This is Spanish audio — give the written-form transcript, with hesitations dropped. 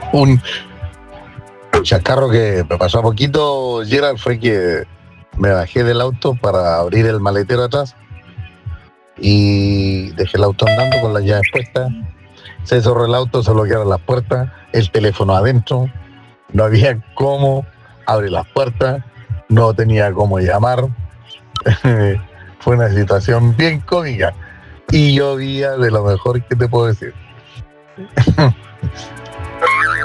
Un chacarro que me pasó a poquito, Gerald, fue que me bajé del auto para abrir el maletero atrás y dejé el auto andando con las llaves puestas. Se cerró el auto, se bloquearon las puertas, el teléfono adentro, no había cómo abrir las puertas, no tenía cómo llamar. Fue una situación bien cómica y llovía de lo mejor que te puedo decir.